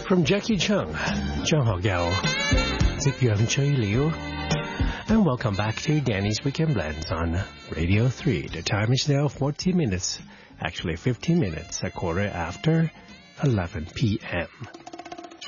From Jackie Chung, 張學友，夕陽醉了。And welcome back to Danny's Weekend Blends on Radio 3. The time is now 14 minutes, actually 15 minutes, a quarter after 11 p.m.